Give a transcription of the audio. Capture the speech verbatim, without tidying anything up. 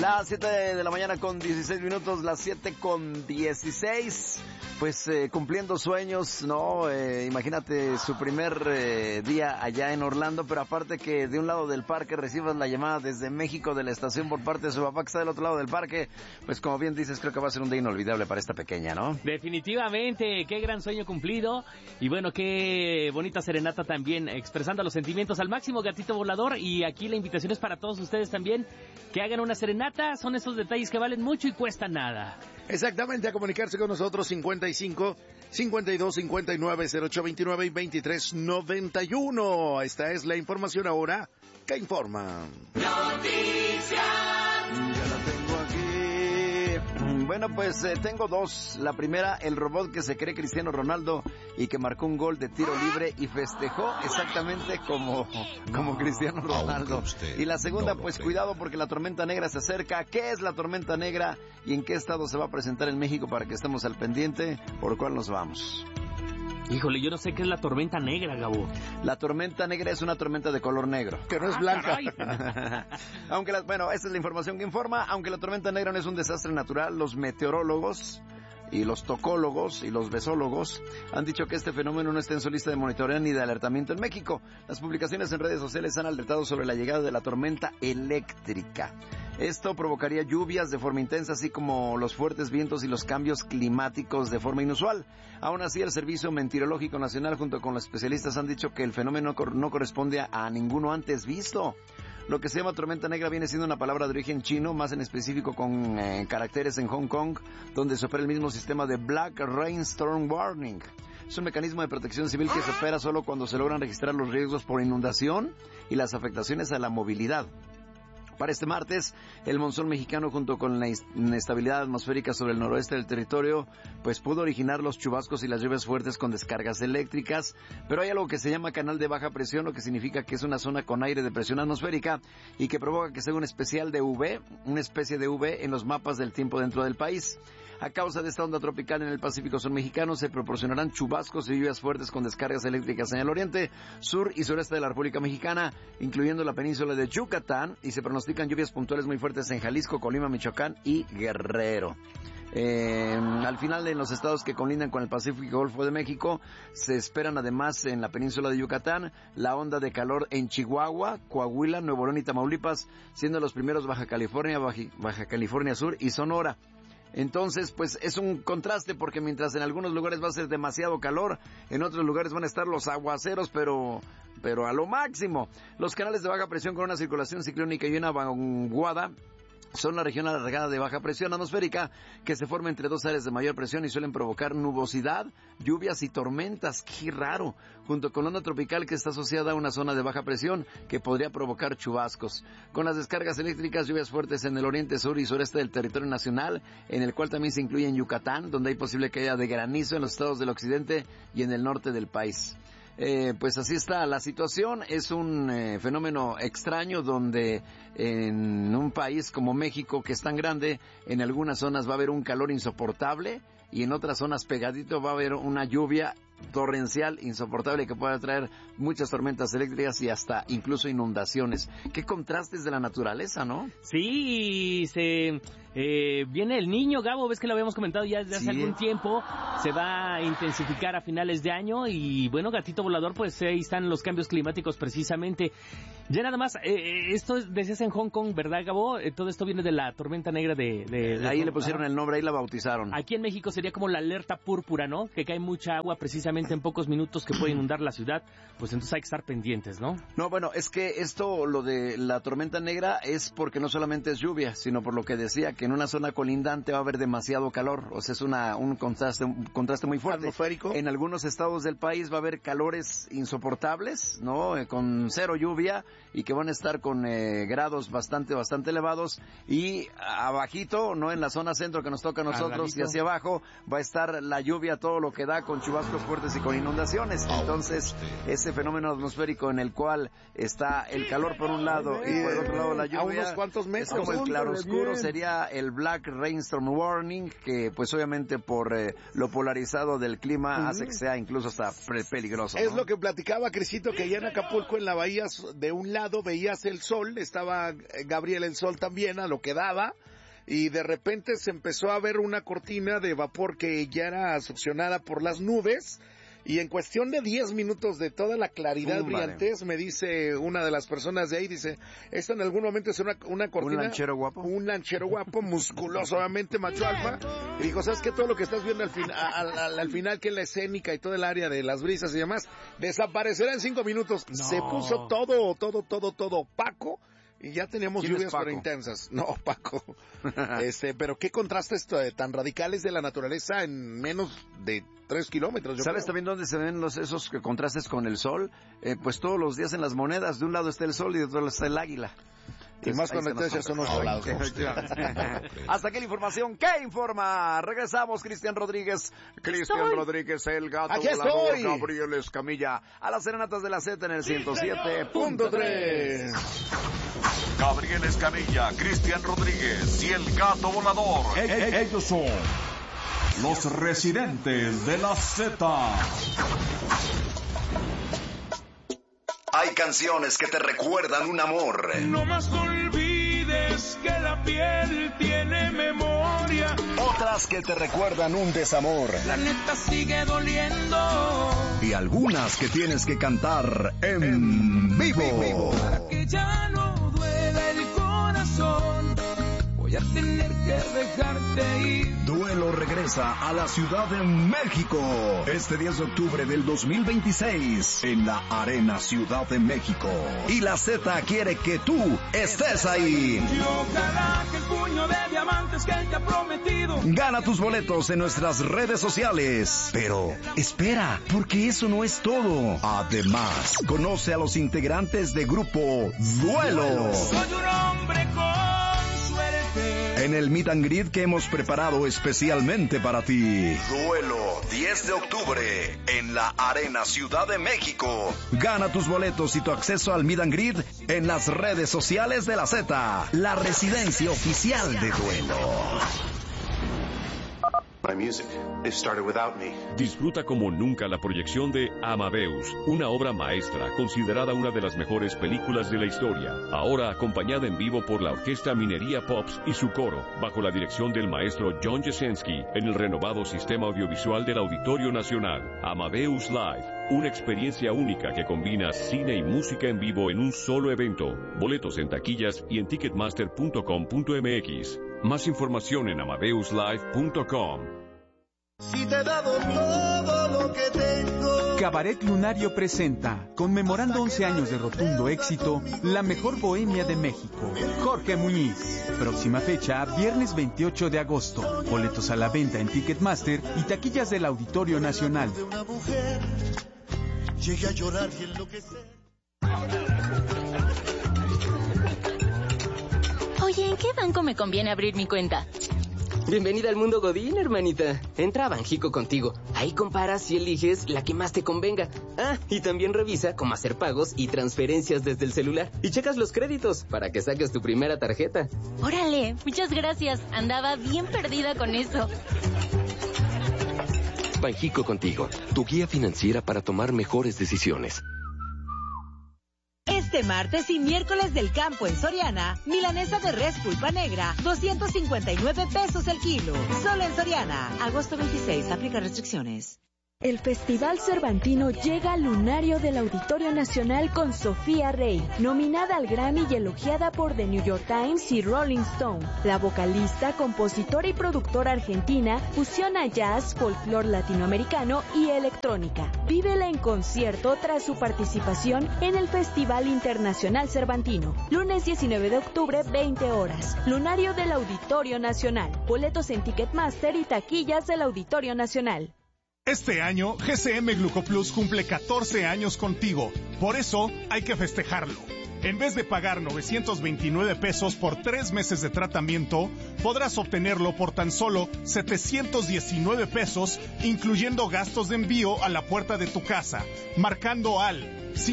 Las siete de la mañana con dieciséis minutos, las siete con dieciséis, pues eh, cumpliendo sueños, ¿no? Eh, imagínate su primer eh, día allá en Orlando, pero aparte que de un lado del parque recibas la llamada desde México de la estación por parte de su papá que está del otro lado del parque, pues como bien dices, creo que va a ser un día inolvidable para esta pequeña, ¿no? Definitivamente, qué gran sueño cumplido y bueno, qué bonita serenata también, expresando los sentimientos al máximo, gatito volador, y aquí la invitación es para todos ustedes también, que hagan una serenata. Son esos detalles que valen mucho y cuestan nada. Exactamente, a comunicarse con nosotros cincuenta y cinco, cincuenta y dos, cincuenta y nueve, cero ocho veintinueve y veintitrés noventa y uno. Esta es la información ahora que informa. Noticias. Ya la tengo aquí. Bueno, pues eh, tengo dos. La primera, el robot que se cree Cristiano Ronaldo y que marcó un gol de tiro libre y festejó exactamente como, como Cristiano Ronaldo. Y la segunda, pues cuidado porque la tormenta negra se acerca. ¿Qué es la tormenta negra y en qué estado se va a presentar en México para que estemos al pendiente? ¿Por cuál nos vamos? Híjole, yo no sé qué es la tormenta negra, Gabo. La tormenta negra es una tormenta de color negro. Que no es blanca. Aunque la, bueno, esta es la información que informa. Aunque la tormenta negra no es un desastre natural, los meteorólogos y los tocólogos y los besólogos han dicho que este fenómeno no está en su lista de monitoreo ni de alertamiento en México. Las publicaciones en redes sociales han alertado sobre la llegada de la tormenta eléctrica. Esto provocaría lluvias de forma intensa, así como los fuertes vientos y los cambios climáticos de forma inusual. Aún así, el Servicio Meteorológico Nacional, junto con los especialistas, han dicho que el fenómeno no corresponde a ninguno antes visto. Lo que se llama tormenta negra viene siendo una palabra de origen chino, más en específico con eh, caracteres en Hong Kong, donde se opera el mismo sistema de Black Rainstorm Warning. Es un mecanismo de protección civil que se opera solo cuando se logran registrar los riesgos por inundación y las afectaciones a la movilidad. Para este martes, el monzón mexicano, junto con la inestabilidad atmosférica sobre el noroeste del territorio, pues pudo originar los chubascos y las lluvias fuertes con descargas eléctricas, pero hay algo que se llama canal de baja presión, lo que significa que es una zona con aire de presión atmosférica y que provoca que sea un especial de U V, una especie de U V en los mapas del tiempo dentro del país. A causa de esta onda tropical en el Pacífico sur mexicano, se proporcionarán chubascos y lluvias fuertes con descargas eléctricas en el oriente, sur y sureste de la República Mexicana, incluyendo la península de Yucatán, y se pronostican lluvias puntuales muy fuertes en Jalisco, Colima, Michoacán y Guerrero. Eh, al final, en los estados que colindan con el Pacífico y Golfo de México, se esperan además en la península de Yucatán la onda de calor en Chihuahua, Coahuila, Nuevo León y Tamaulipas, siendo los primeros Baja California, Baja, Baja California Sur y Sonora. Entonces, pues es un contraste porque mientras en algunos lugares va a ser demasiado calor, en otros lugares van a estar los aguaceros, pero pero a lo máximo. Los canales de baja presión con una circulación ciclónica y una vaguada son la región alargada de baja presión atmosférica que se forma entre dos áreas de mayor presión y suelen provocar nubosidad, lluvias y tormentas. ¡Qué raro! Junto con la onda tropical que está asociada a una zona de baja presión que podría provocar chubascos. Con las descargas eléctricas, lluvias fuertes en el oriente, sur y sureste del territorio nacional, en el cual también se incluye en Yucatán, donde hay posible caída de granizo en los estados del occidente y en el norte del país. Eh, pues así está la situación. Es un eh, fenómeno extraño donde en un país como México, que es tan grande, en algunas zonas va a haber un calor insoportable y en otras zonas pegadito va a haber una lluvia torrencial insoportable que puede traer muchas tormentas eléctricas y hasta incluso inundaciones. Qué contrastes de la naturaleza, ¿no? Sí, se eh, viene el niño, Gabo, ves que lo habíamos comentado ya desde hace sí. algún tiempo, se va a intensificar a finales de año y bueno, gatito volador, pues ahí están los cambios climáticos precisamente. Ya nada más, eh, esto es, decías en Hong Kong, ¿verdad, Gabo? Eh, todo esto viene de la tormenta negra de... de, de ahí Hong le pusieron el nombre, ahí la bautizaron. Aquí en México sería como la alerta púrpura, ¿no? Que cae mucha agua precisamente en pocos minutos que puede inundar la ciudad, pues entonces hay que estar pendientes, ¿no? No, bueno, es que esto, lo de la tormenta negra, es porque no solamente es lluvia, sino por lo que decía, que en una zona colindante va a haber demasiado calor, o sea, es una un contraste, un contraste muy fuerte. Atmosférico. En algunos estados del país va a haber calores insoportables, ¿no? Eh, con cero lluvia y que van a estar con eh, grados bastante, bastante elevados, y abajito, ¿no? En la zona centro que nos toca a nosotros y hacia abajo, va a estar la lluvia todo lo que da, con chubascos fuertes y con inundaciones. Entonces, ese fenómeno atmosférico en el cual está el calor por un lado y por el otro lado la lluvia, a unos cuantos metros, es como el claroscuro, sería el Black Rainstorm Warning, que pues obviamente por eh, lo polarizado del clima uh-huh. hace que sea incluso hasta pre- peligroso. Es ¿no? lo que platicaba Crisito, que allá en Acapulco, en la bahía, de un lado veías el sol, estaba Gabriel el sol también a lo que daba, y de repente se empezó a ver una cortina de vapor que ya era succionada por las nubes, y en cuestión de diez minutos de toda la claridad, Pum, brillantez, vale. me dice una de las personas de ahí, dice, esto en algún momento es una, una cortina. ¿Un lanchero guapo? Un lanchero guapo, musculoso, obviamente macho alfa, y dijo, ¿sabes qué? Todo lo que estás viendo al, fin, al, al, al final, que es la escénica y todo el área de las brisas y demás, desaparecerá en cinco minutos. No. Se puso todo, todo, todo, todo opaco. Y ya teníamos lluvias pero intensas. No, Paco. este, pero qué contrastes tan radicales de la naturaleza en menos de tres kilómetros. Yo ¿Sabes creo. también dónde se ven los esos contrastes con el sol? Eh, pues todos los días en las monedas, de un lado está el sol y de otro lado está el águila. Y más cuando te echas unos volados. Hasta aquí la información. ¿Qué informa? Regresamos, Cristian Rodríguez. Cristian Rodríguez, el gato Aquí volador, estoy. Gabriel Escamilla. A las serenatas de la Z en el ciento siete punto tres. Gabriel Escamilla, Cristian Rodríguez y el gato volador. E- e- ellos son los residentes de la Z. Hay canciones que te recuerdan un amor. No más olvides que la piel tiene memoria. Otras que te recuerdan un desamor. La neta sigue doliendo. Y algunas que tienes que cantar en, en vivo. Para que ya no duela el corazón, voy a tener que dejarte ir. Duelo regresa a la Ciudad de México este diez de octubre del dos mil veintiséis en la Arena Ciudad de México. Y la Z quiere que tú estés ahí. Y ojalá que el puño de diamantes que él te ha prometido. Gana tus boletos en nuestras redes sociales. Pero espera, porque eso no es todo. Además, conoce a los integrantes de grupo Duelo. Soy un hombre con suerte. En el meet and greet que hemos preparado especialmente para ti. Duelo, diez de octubre, en la Arena Ciudad de México. Gana tus boletos y tu acceso al meet and greet en las redes sociales de la Z, la residencia oficial de Duelo. My music, it started without me. Disfruta como nunca la proyección de Amadeus, una obra maestra considerada una de las mejores películas de la historia. Ahora acompañada en vivo por la Orquesta Minería Pops y su coro, bajo la dirección del maestro John Jesensky, en el renovado sistema audiovisual del Auditorio Nacional. Amadeus Live, una experiencia única que combina cine y música en vivo en un solo evento. Boletos en taquillas y en ticketmaster punto com punto m x. Más información en amadeus live punto com. Si te he dado todo lo que tengo. Cabaret Lunario presenta, conmemorando once años de rotundo éxito, la mejor bohemia de México, Jorge Muñiz. Próxima fecha, viernes veintiocho de agosto. Boletos a la venta en Ticketmaster y taquillas del Auditorio Nacional. Llegué a llorar y enloquecer. Oye, ¿en qué banco me conviene abrir mi cuenta? Bienvenida al mundo Godín, hermanita. Entra a Banjico Contigo. Ahí comparas y eliges la que más te convenga. Ah, y también revisa cómo hacer pagos y transferencias desde el celular. Y checas los créditos para que saques tu primera tarjeta. Órale, muchas gracias. Andaba bien perdida con eso. Banjico Contigo, tu guía financiera para tomar mejores decisiones. Este martes y miércoles del campo en Soriana, milanesa de res pulpa negra, doscientos cincuenta y nueve pesos el kilo. Solo en Soriana. Agosto veintiséis, aplica restricciones. El Festival Cervantino llega al lunario del Auditorio Nacional con Sofía Rey, nominada al Grammy y elogiada por The New York Times y Rolling Stone. La vocalista, compositora y productora argentina fusiona jazz, folclore latinoamericano y electrónica. Vívela en concierto tras su participación en el Festival Internacional Cervantino. Lunes diecinueve de octubre, veinte horas. Lunario del Auditorio Nacional. Boletos en Ticketmaster y taquillas del Auditorio Nacional. Este año, G C M Glucoplus cumple catorce años contigo. Por eso, hay que festejarlo. En vez de pagar novecientos veintinueve pesos por tres meses de tratamiento, podrás obtenerlo por tan solo setecientos diecinueve pesos, incluyendo gastos de envío a la puerta de tu casa, marcando al